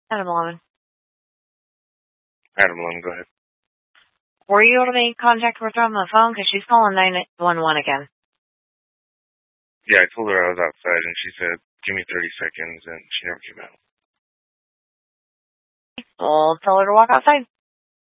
Adam 11. Adam 11, go ahead. Were you able to make contact with her on the phone? Because she's calling 911 again. Yeah, I told her I was outside, and she said, give me 30 seconds, and she never came out. Well, tell her to walk outside.